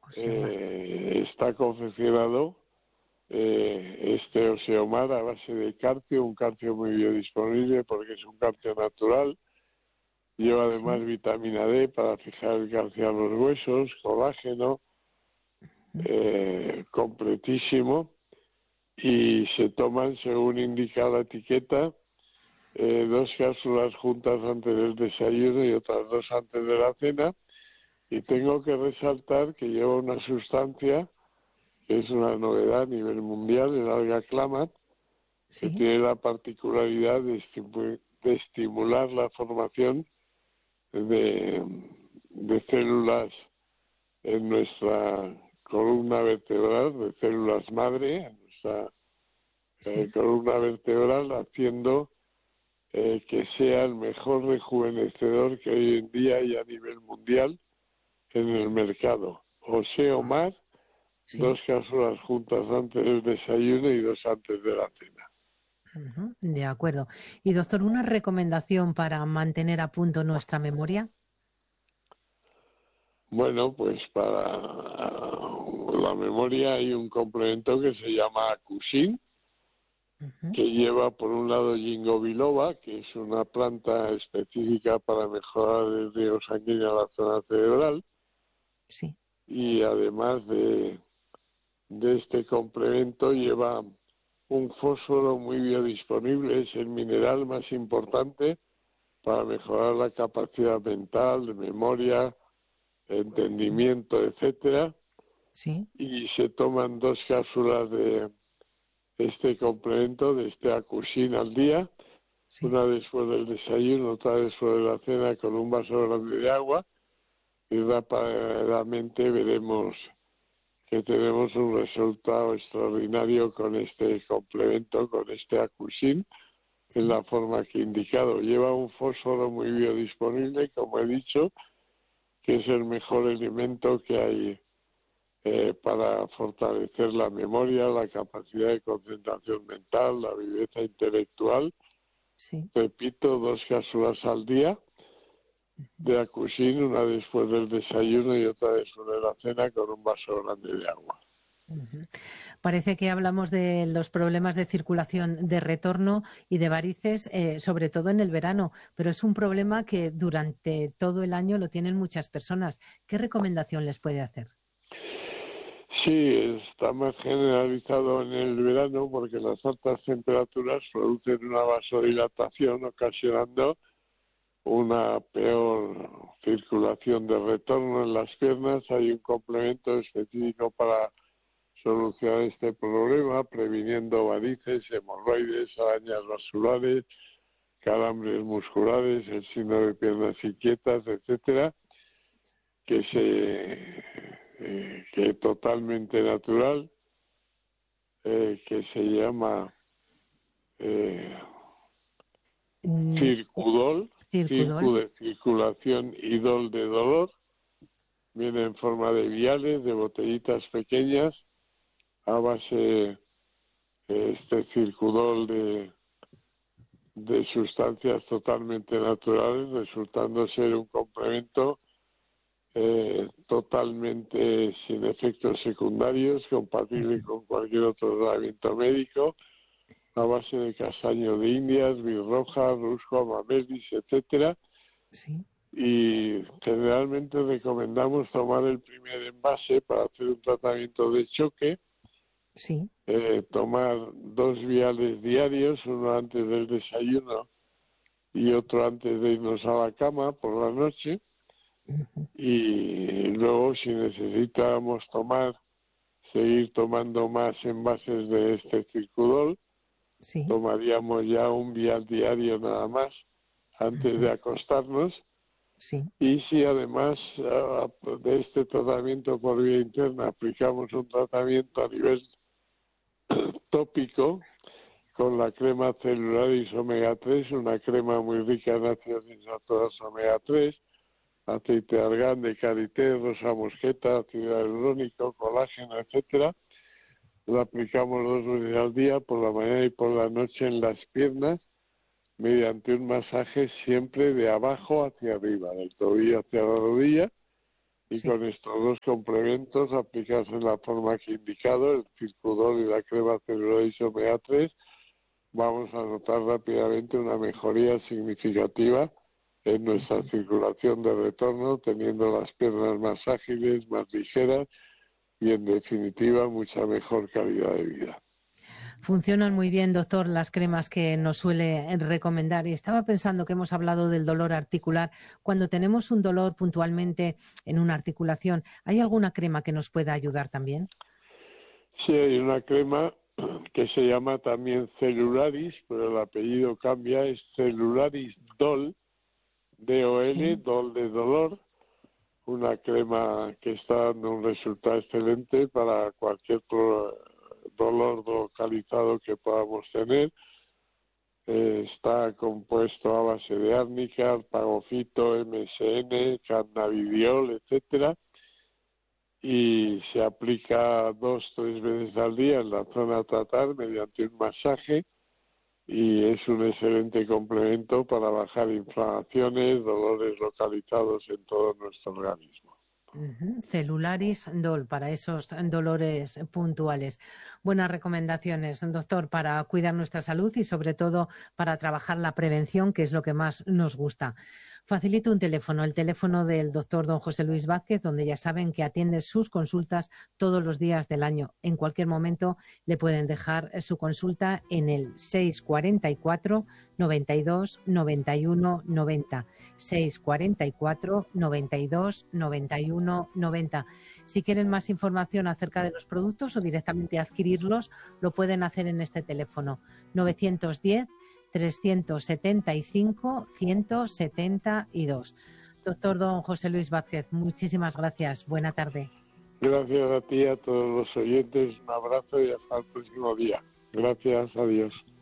Osteomar. Está confeccionado este Osteomar a base de calcio, un calcio muy biodisponible porque es un calcio natural. Lleva además Sí. vitamina D para fijar el calcio a los huesos, colágeno, completísimo, y se toman, según indica la etiqueta, 2 cápsulas juntas antes del desayuno y otras 2 antes de la cena. Y tengo que resaltar que lleva una sustancia que es una novedad a nivel mundial, el alga clamat, que Sí. tiene la particularidad de estimular la formación de células en nuestra columna vertebral, de células madre, en nuestra Sí. columna vertebral, haciendo que sea el mejor rejuvenecedor que hoy en día hay a nivel mundial en el mercado. Ah, Osteomar, sí. 2 cápsulas juntas antes del desayuno y 2 antes de la cena. Ujú, de acuerdo. Y doctor, ¿una recomendación para mantener a punto nuestra memoria? Bueno, pues para la memoria hay un complemento que se llama Acusin, Ujú, que lleva por un lado ginkgo biloba, que es una planta específica para mejorar el riego sanguíneo a la zona cerebral, sí. y además de este complemento lleva un fósforo muy biodisponible, es el mineral más importante para mejorar la capacidad mental, de memoria, entendimiento, etcétera, Sí. y se toman 2 cápsulas de este complemento, de este Acusin al día, Sí. una después del desayuno, otra después de la cena con un vaso grande de agua, y rápidamente veremos que tenemos un resultado extraordinario con este complemento, con este Acusin, en Sí. la forma que he indicado. Lleva un fósforo muy biodisponible, como he dicho, que es el mejor elemento que hay para fortalecer la memoria, la capacidad de concentración mental, la viveza intelectual. Sí. Repito, 2 cápsulas al día de Acusin, una después del desayuno y otra después de la cena con un vaso grande de agua. Ujú. Parece que hablamos de los problemas de circulación de retorno y de varices, sobre todo en el verano, pero es un problema que durante todo el año lo tienen muchas personas. ¿Qué recomendación les puede hacer? Sí, está más generalizado en el verano porque las altas temperaturas producen una vasodilatación, ocasionando una peor circulación de retorno en las piernas. Hay un complemento específico para solucionar este problema, previniendo varices, hemorroides, arañas vasculares, calambres musculares, el síndrome de piernas inquietas, etcétera, que Sí. que es totalmente natural, que se llama eh, Mm, Circudol, Circudol. circu de circulación y dol de dolor. Viene en forma de viales, de botellitas pequeñas, a base este circudol de sustancias totalmente naturales, resultando ser un complemento totalmente sin efectos secundarios, compatible Ujú. con cualquier otro tratamiento médico, a base de castaño de Indias, birroja, rusco, amamelis, etcétera. Sí. Y generalmente recomendamos tomar el primer envase para hacer un tratamiento de choque, Sí. tomar 2 viales diarios, uno antes del desayuno y otro antes de irnos a la cama por la noche, Ujú. y luego si necesitamos seguir tomando más envases de este circudol, Sí. tomaríamos ya un vial diario nada más antes Ujú. de acostarnos. Sí. Y si además de este tratamiento por vía interna aplicamos un tratamiento a nivel tópico con la crema Celularis Omega 3, una crema muy rica en ácidos insaturado omega 3, aceite de argán, de karité, rosa mosqueta, ácido hialurónico, colágeno, etcétera. Lo aplicamos 2 veces al día, por la mañana y por la noche, en las piernas, mediante un masaje siempre de abajo hacia arriba, del tobillo hacia la rodilla, Y Sí. con estos dos complementos aplicados en la forma que he indicado, el Circudol y la crema celuloide omega 3, vamos a notar rápidamente una mejoría significativa en nuestra circulación de retorno, teniendo las piernas más ágiles, más ligeras y, en definitiva, mucha mejor calidad de vida. Funcionan muy bien, doctor, las cremas que nos suele recomendar. Y estaba pensando que hemos hablado del dolor articular. Cuando tenemos un dolor puntualmente en una articulación, ¿hay alguna crema que nos pueda ayudar también? Sí, hay una crema que se llama también Celularis, pero el apellido cambia, es Celularis Dol, D-O-L, Sí. Dol de dolor, una crema que está dando un resultado excelente para cualquier dolor localizado que podamos tener. Está compuesto a base de árnica, pagofito, MSM, cannabidiol, etcétera, y se aplica 2 o 3 veces al día en la zona a tratar mediante un masaje, y es un excelente complemento para bajar inflamaciones, dolores localizados en todo nuestro organismo. Celularis Dol para esos dolores puntuales. Buenas recomendaciones, doctor, para cuidar nuestra salud y sobre todo para trabajar la prevención, que es lo que más nos gusta. Facilito un teléfono, el teléfono del doctor don José Luis Vázquez, donde ya saben que atiende sus consultas todos los días del año. En cualquier momento le pueden dejar su consulta en el 644 92 91 90. 644 92 91 90. Si quieren más información acerca de los productos o directamente adquirirlos, lo pueden hacer en este teléfono 910 375 172. Doctor don José Luis Vázquez, muchísimas gracias. Buena tarde. Gracias a ti y a todos los oyentes, un abrazo y hasta el próximo día. Gracias, adiós.